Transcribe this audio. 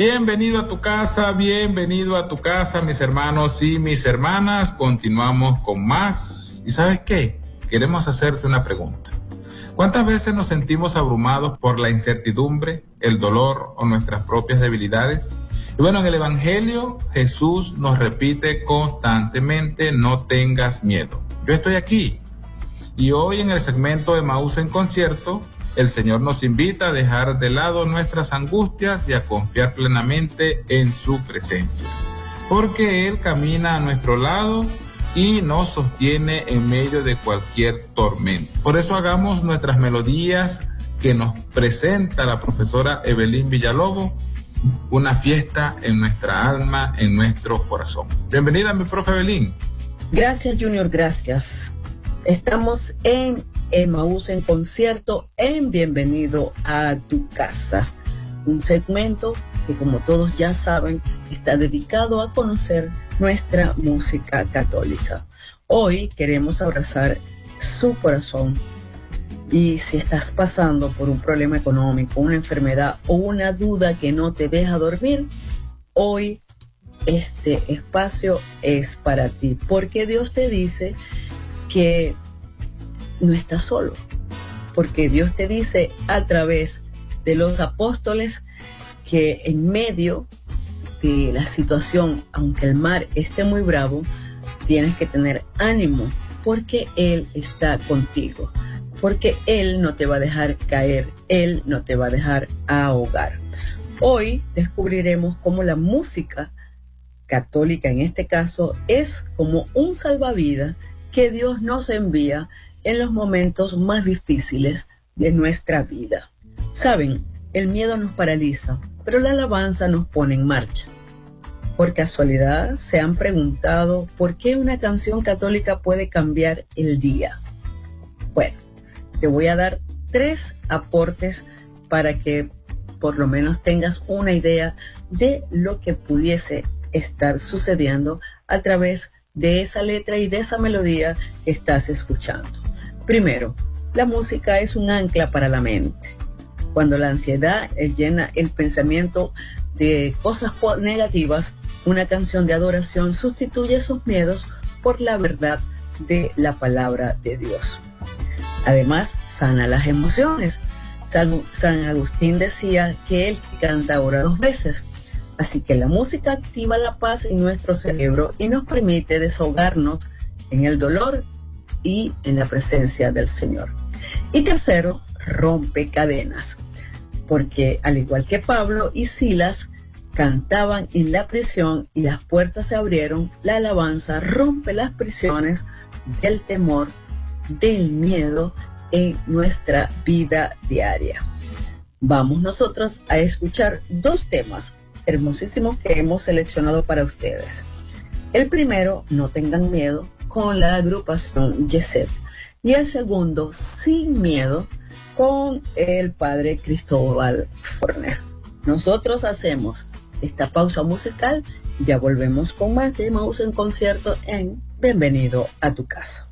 Bienvenido a tu casa, mis hermanos y mis hermanas. Continuamos con más. ¿Y sabes qué? Queremos hacerte una pregunta. ¿Cuántas veces nos sentimos abrumados por la incertidumbre, el dolor o nuestras propias debilidades? Y bueno, en el Evangelio Jesús nos repite constantemente: no tengas miedo, yo estoy aquí. Y hoy en el segmento de Emaús en concierto, el Señor nos invita a dejar de lado nuestras angustias y a confiar plenamente en su presencia, porque Él camina a nuestro lado y nos sostiene en medio de cualquier tormento. Por eso hagamos nuestras melodías que nos presenta la profesora Evelyn Villalobos, una fiesta en nuestra alma, en nuestro corazón. Bienvenida, mi profe Evelyn. Gracias, Junior, gracias. Estamos en Emaús en concierto, en Bienvenido a tu casa, un segmento que, como todos ya saben, está dedicado a conocer nuestra música católica. Hoy queremos abrazar su corazón, y si estás pasando por un problema económico, una enfermedad o una duda que no te deja dormir, hoy este espacio es para ti, porque Dios te dice que no estás solo, porque Dios te dice a través de los apóstoles que en medio de la situación, aunque el mar esté muy bravo, tienes que tener ánimo, porque Él está contigo, porque Él no te va a dejar caer, Él no te va a dejar ahogar. Hoy descubriremos cómo la música católica, en este caso, es como un salvavidas que Dios nos envía en los momentos más difíciles de nuestra vida. Saben, el miedo nos paraliza, pero la alabanza nos pone en marcha. Por casualidad, se han preguntado por qué una canción católica puede cambiar el día. Bueno, te voy a dar 3 aportes para que por lo menos tengas una idea de lo que pudiese estar sucediendo a través de esa letra y de esa melodía que estás escuchando. Primero, la música es un ancla para la mente. Cuando la ansiedad llena el pensamiento de cosas negativas, una canción de adoración sustituye esos miedos por la verdad de la palabra de Dios. Además, sana las emociones. San Agustín decía que el que canta ora 2 veces. Así que la música activa la paz en nuestro cerebro y nos permite desahogarnos en el dolor y en la presencia del Señor. Y tercero, rompe cadenas, porque al igual que Pablo y Silas cantaban en la prisión y las puertas se abrieron, la alabanza rompe las prisiones del temor, del miedo en nuestra vida diaria. Vamos nosotros a escuchar 2 temas hermosísimos que hemos seleccionado para ustedes. El primero, No tengan miedo, con la agrupación Yeset, y el segundo, Sin miedo, con el padre Cristóbal Fornes. Nosotros hacemos esta pausa musical y ya volvemos con más de Emaús en concierto en Bienvenido a tu casa.